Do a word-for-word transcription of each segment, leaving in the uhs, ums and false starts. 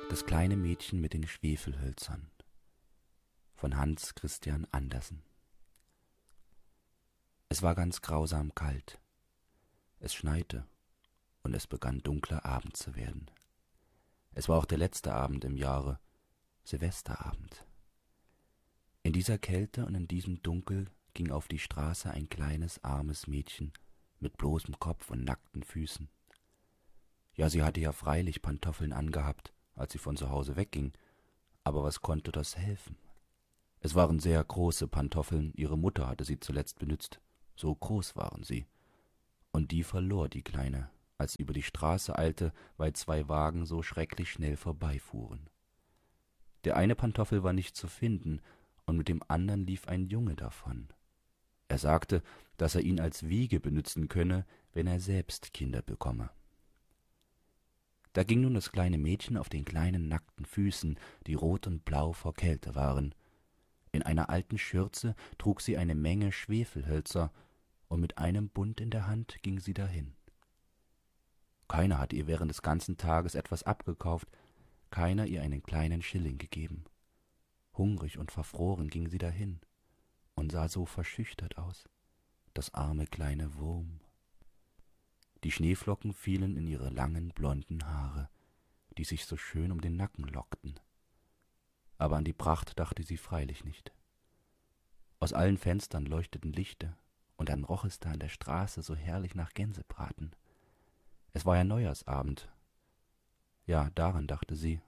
Das kleine Mädchen mit den Schwefelhölzern von Hans Christian Andersen. Es war ganz grausam kalt. Es schneite und es begann dunkler Abend zu werden. Es war auch der letzte Abend im Jahre, Silvesterabend. In dieser Kälte und in diesem Dunkel ging auf die Straße ein kleines, armes Mädchen mit bloßem Kopf und nackten Füßen. Ja, sie hatte ja freilich Pantoffeln angehabt, als sie von zu Hause wegging, aber was konnte das helfen? Es waren sehr große Pantoffeln, ihre Mutter hatte sie zuletzt benützt, so groß waren sie. Und die verlor die Kleine, als sie über die Straße eilte, weil zwei Wagen so schrecklich schnell vorbeifuhren. Der eine Pantoffel war nicht zu finden, und mit dem anderen lief ein Junge davon. Er sagte, dass er ihn als Wiege benützen könne, wenn er selbst Kinder bekomme. Da ging nun das kleine Mädchen auf den kleinen nackten Füßen, die rot und blau vor Kälte waren. In einer alten Schürze trug sie eine Menge Schwefelhölzer, und mit einem Bund in der Hand ging sie dahin. Keiner hatte ihr während des ganzen Tages etwas abgekauft, keiner ihr einen kleinen Schilling gegeben. Hungrig und verfroren ging sie dahin und sah so verschüchtert aus, das arme kleine Wurm. Die Schneeflocken fielen in ihre langen, blonden Haare, die sich so schön um den Nacken lockten. Aber an die Pracht dachte sie freilich nicht. Aus allen Fenstern leuchteten Lichter, und dann roch es da an der Straße so herrlich nach Gänsebraten. Es war ja Neujahrsabend. Ja, daran dachte sie.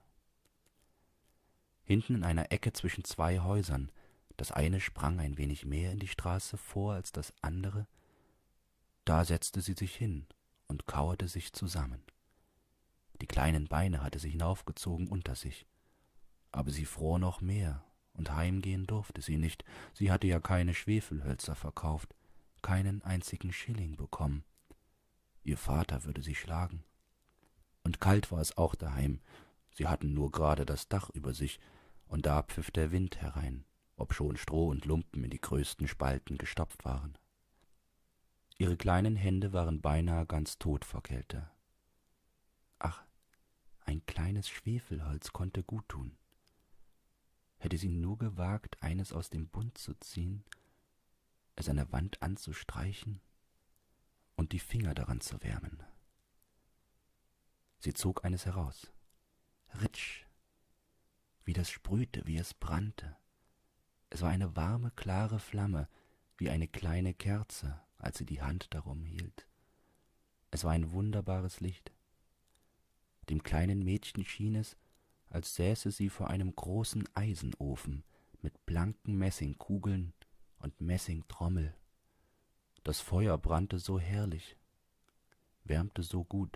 Hinten in einer Ecke zwischen zwei Häusern, das eine sprang ein wenig mehr in die Straße vor als das andere, da setzte sie sich hin und kauerte sich zusammen. Die kleinen Beine hatte sie hinaufgezogen unter sich, aber sie fror noch mehr, und heimgehen durfte sie nicht, sie hatte ja keine Schwefelhölzer verkauft, keinen einzigen Schilling bekommen. Ihr Vater würde sie schlagen. Und kalt war es auch daheim, sie hatten nur gerade das Dach über sich, und da pfiff der Wind herein, obschon Stroh und Lumpen in die größten Spalten gestopft waren. Ihre kleinen Hände waren beinahe ganz tot vor Kälte. Ach, ein kleines Schwefelholz konnte gut tun. Hätte sie nur gewagt, eines aus dem Bund zu ziehen, es an der Wand anzustreichen und die Finger daran zu wärmen. Sie zog eines heraus. Ritsch, wie das sprühte, wie es brannte. Es war eine warme, klare Flamme, wie eine kleine Kerze, als sie die Hand darum hielt. Es war ein wunderbares Licht. Dem kleinen Mädchen schien es, als säße sie vor einem großen Eisenofen mit blanken Messingkugeln und Messingtrommel. Das Feuer brannte so herrlich, wärmte so gut.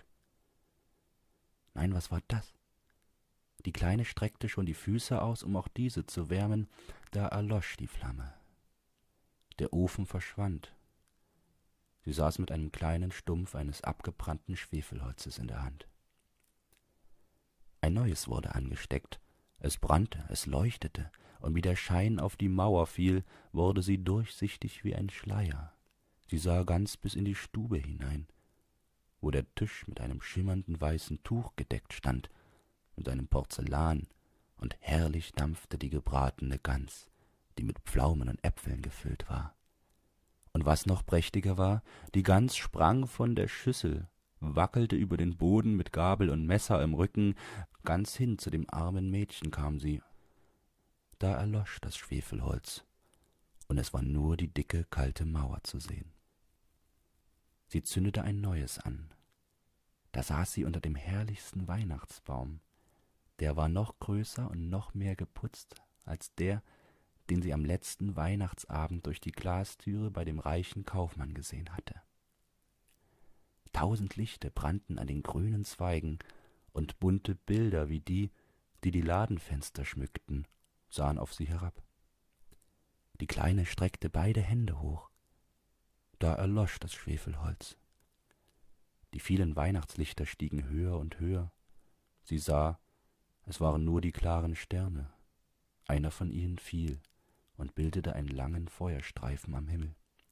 Nein, was war das? Die Kleine streckte schon die Füße aus, um auch diese zu wärmen, da erlosch die Flamme. Der Ofen verschwand. Sie saß mit einem kleinen Stumpf eines abgebrannten Schwefelholzes in der Hand. Ein neues wurde angesteckt. Es brannte, es leuchtete, und wie der Schein auf die Mauer fiel, wurde sie durchsichtig wie ein Schleier. Sie sah ganz bis in die Stube hinein, wo der Tisch mit einem schimmernden weißen Tuch gedeckt stand, mit einem Porzellan, und herrlich dampfte die gebratene Gans, die mit Pflaumen und Äpfeln gefüllt war. Und was noch prächtiger war, die Gans sprang von der Schüssel, wackelte über den Boden mit Gabel und Messer im Rücken, ganz hin zu dem armen Mädchen kam sie. Da erlosch das Schwefelholz, und es war nur die dicke, kalte Mauer zu sehen. Sie zündete ein neues an. Da saß sie unter dem herrlichsten Weihnachtsbaum. Der war noch größer und noch mehr geputzt als der, den sie am letzten Weihnachtsabend durch die Glastüre bei dem reichen Kaufmann gesehen hatte. Tausend Lichter brannten an den grünen Zweigen, und bunte Bilder wie die, die die Ladenfenster schmückten, sahen auf sie herab. Die Kleine streckte beide Hände hoch. Da erlosch das Schwefelholz. Die vielen Weihnachtslichter stiegen höher und höher. Sie sah, es waren nur die klaren Sterne. Einer von ihnen fiel und bildete einen langen Feuerstreifen am Himmel.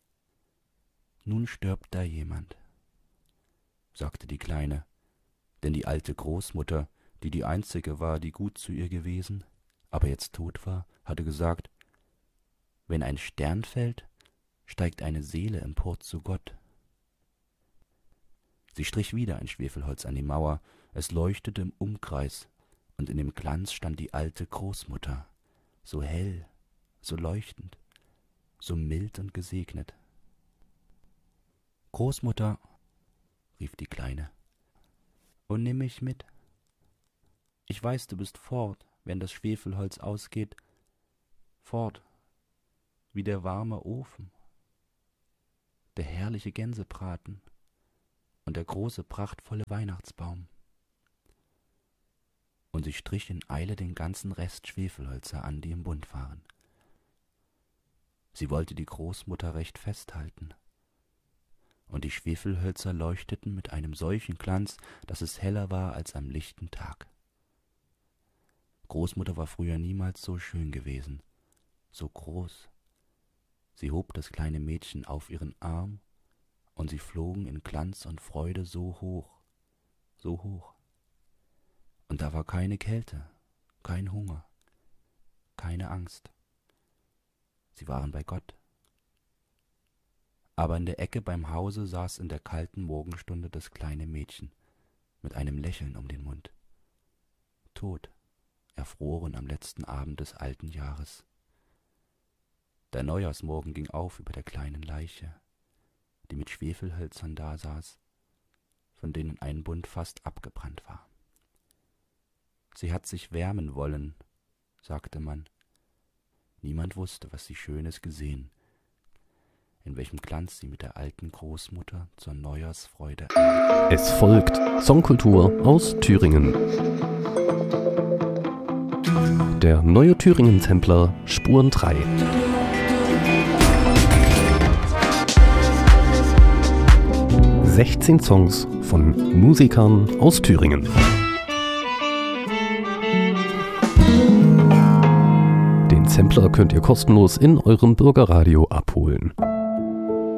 »Nun stirbt da jemand«, sagte die Kleine, denn die alte Großmutter, die die einzige war, die gut zu ihr gewesen, aber jetzt tot war, hatte gesagt, wenn ein Stern fällt, steigt eine Seele empor zu Gott. Sie strich wieder ein Schwefelholz an die Mauer, es leuchtete im Umkreis, und in dem Glanz stand die alte Großmutter, so hell, so leuchtend, so mild und gesegnet. »Großmutter«, rief die Kleine, »und nimm mich mit. Ich weiß, du bist fort, wenn das Schwefelholz ausgeht, fort, wie der warme Ofen, der herrliche Gänsebraten und der große, prachtvolle Weihnachtsbaum.« Und sie strich in Eile den ganzen Rest Schwefelhölzer an, die im Bund waren. Sie wollte die Großmutter recht festhalten, und die Schwefelhölzer leuchteten mit einem solchen Glanz, dass es heller war als am lichten Tag. Großmutter war früher niemals so schön gewesen, so groß. Sie hob das kleine Mädchen auf ihren Arm, und sie flogen in Glanz und Freude so hoch, so hoch. Und da war keine Kälte, kein Hunger, keine Angst. Sie waren bei Gott. Aber in der Ecke beim Hause saß in der kalten Morgenstunde das kleine Mädchen mit einem Lächeln um den Mund, tot, erfroren am letzten Abend des alten Jahres. Der Neujahrsmorgen ging auf über der kleinen Leiche, die mit Schwefelhölzern dasaß, von denen ein Bund fast abgebrannt war. Sie hat sich wärmen wollen, sagte man. Niemand wusste, was sie Schönes gesehen, in welchem Glanz sie mit der alten Großmutter zur Neujahrsfreude. Es folgt Songkultur aus Thüringen. Der neue Thüringen-Sampler Spuren drei. sechzehn Songs von Musikern aus Thüringen. Den Sampler könnt ihr kostenlos in eurem Bürgerradio abholen.